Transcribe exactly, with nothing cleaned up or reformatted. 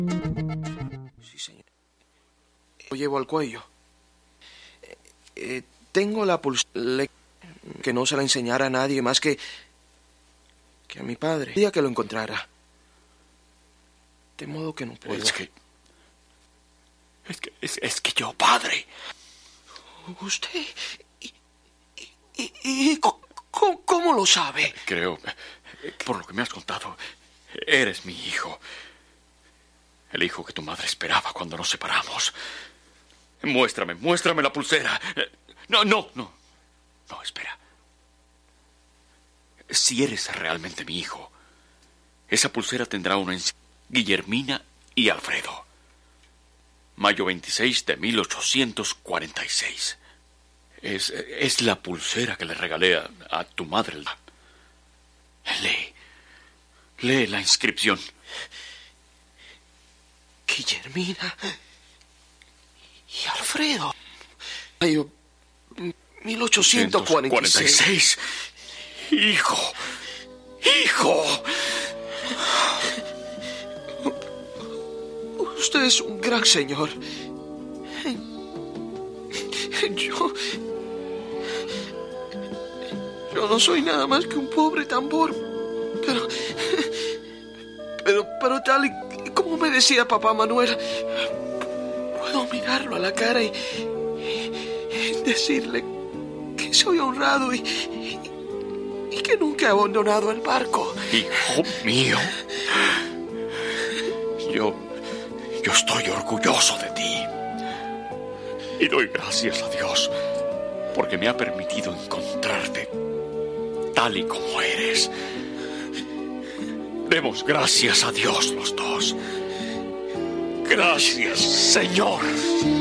Sí, señor. Lo llevo al cuello. Eh, eh, tengo la pulsera que no se la enseñara a nadie más que... que a mi padre. El día que lo encontrara. De modo que no puedo. Es que... Es que, es, es que yo, padre... ¿Usted? ¿Y, y, y, y cómo, cómo lo sabe? Creo, por lo que me has contado, eres mi hijo. El hijo que tu madre esperaba cuando nos separamos. Muéstrame, muéstrame la pulsera. No, no, no. No, espera. Si eres realmente mi hijo, esa pulsera tendrá una insignia. Guillermina y Alfredo. Mayo veintiséis de mil ochocientos cuarenta y seis. Es, es la pulsera que le regalé a, a tu madre. Lee. Lee la inscripción. Guillermina y Alfredo. Mayo mil ochocientos cuarenta y seis. Hijo. Hijo. Usted es un gran señor. Yo... Yo no soy nada más que un pobre tambor. Pero... Pero, pero tal y como me decía papá Manuel, puedo mirarlo a la cara y, y, y decirle que soy honrado y, y, y que nunca he abandonado el barco. Hijo mío. Yo... Yo estoy orgulloso de ti. Y doy gracias a Dios porque me ha permitido encontrarte tal y como eres. Demos gracias a Dios los dos. Gracias, Señor.